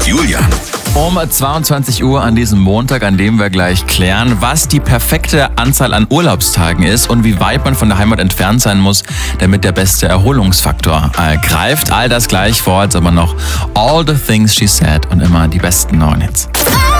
Julian. Um 22 Uhr an diesem Montag, an dem wir gleich klären, was die perfekte Anzahl an Urlaubstagen ist und wie weit man von der Heimat entfernt sein muss, damit der beste Erholungsfaktor greift. All das gleich vor, jetzt aber noch All the Things She Said und immer die besten neuen Hits.